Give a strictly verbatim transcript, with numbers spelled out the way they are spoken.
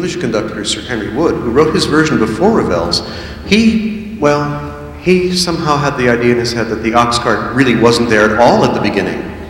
English conductor, Sir Henry Wood, who wrote his version before Ravel's, he, well, he somehow had the idea in his head that the ox cart really wasn't there at all at the beginning.